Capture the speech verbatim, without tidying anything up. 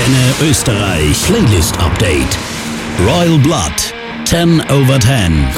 Antenne Österreich Playlist Update. Royal Blood ten over ten.